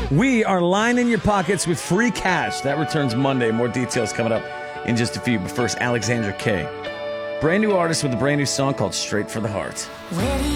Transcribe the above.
We are lining your pockets with free cash. That returns Monday. More details coming up in just a few. But first, Alexandra Kay. Brand new artist with a brand new song called Straight for the Heart. Where do you